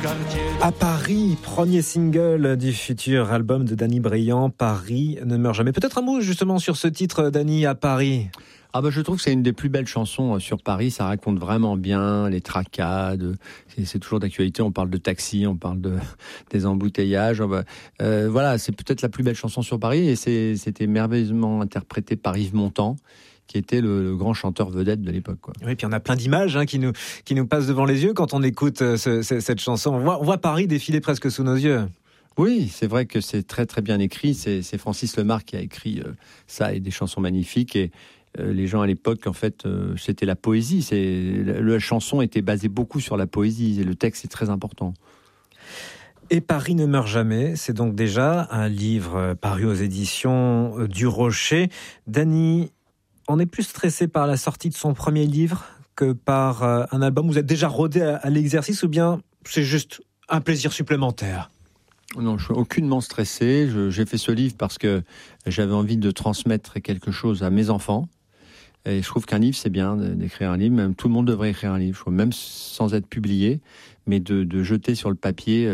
À Paris, premier single du futur album de Danny Briand, Paris ne meurt jamais. Peut-être un mot justement sur ce titre, Danny, à Paris. Je trouve que c'est une des plus belles chansons sur Paris. Ça raconte vraiment bien les tracades. C'est toujours d'actualité. On parle de taxi, on parle des embouteillages. Voilà, c'est peut-être la plus belle chanson sur Paris. Et c'était merveilleusement interprété par Yves Montand, qui était le grand chanteur vedette de l'époque, quoi. Oui, puis on a plein d'images qui nous passent devant les yeux quand on écoute cette chanson. On voit Paris défiler presque sous nos yeux. Oui, c'est vrai que c'est très très bien écrit. C'est Francis Lemarque qui a écrit ça et des chansons magnifiques. Et les gens à l'époque, en fait, c'était la poésie. La chanson était basée beaucoup sur la poésie. Et le texte est très important. Et Paris ne meurt jamais, c'est donc déjà un livre paru aux éditions du Rocher. Danny, on est plus stressé par la sortie de son premier livre que par un album. Vous êtes déjà rodé à l'exercice ou bien c'est juste un plaisir supplémentaire ? Non, je suis aucunement stressé. J'ai fait ce livre parce que j'avais envie de transmettre quelque chose à mes enfants. Et je trouve qu'un livre, c'est bien d'écrire un livre. Même tout le monde devrait écrire un livre, même sans être publié, mais de jeter sur le papier